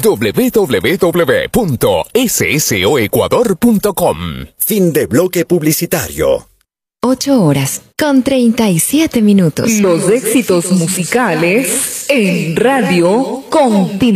www.ssoecuador.com. Fin de bloque publicitario. 8:37. Los éxitos musicales en Radio Continental.